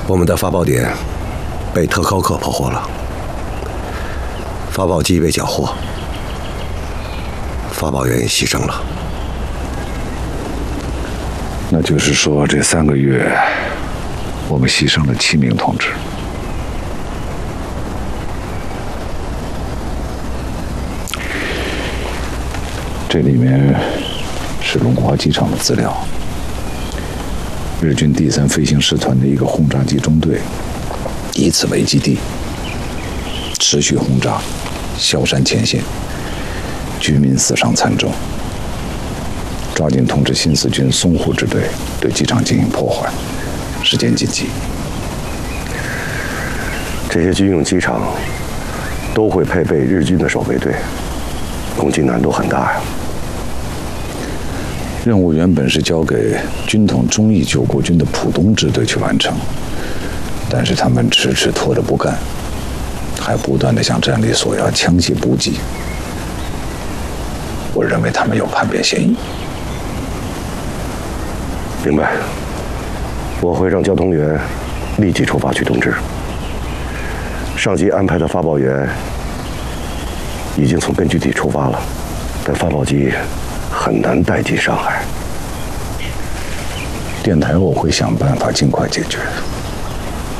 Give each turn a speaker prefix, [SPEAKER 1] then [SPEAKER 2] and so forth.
[SPEAKER 1] 我们的发报点被特高课破获了，发报机被缴获，发报员也牺牲了。
[SPEAKER 2] 那就是说，这3个月，我们牺牲了7名同志。这里面是龙华机场的资料。日军第3飞行师团的一个轰炸机中队，以此为基地，持续轰炸萧山前线，居民死伤惨重。抓紧通知新四军淞沪支队对机场进行破坏，时间紧急。
[SPEAKER 1] 这些军用机场都会配备日军的守备队，攻击难度很大呀。
[SPEAKER 2] 任务原本是交给军统忠义救国军的浦东支队去完成，但是他们迟迟拖着不干，还不断地向战力索要枪械补给。我认为他们有叛变嫌疑。
[SPEAKER 1] 明白，我会让交通员立即出发去通知。上级安排的发报员已经从根据地出发了，但发报机很难带进上海。
[SPEAKER 2] 电台我会想办法尽快解决。